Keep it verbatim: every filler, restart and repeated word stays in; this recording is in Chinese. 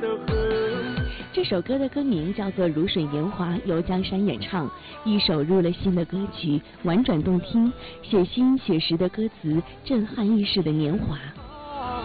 的河。 这首歌的歌名叫做《如水年华》，由江山演唱，一首入了心的歌曲，婉转动听，写心写实的歌词，震撼一世的年华。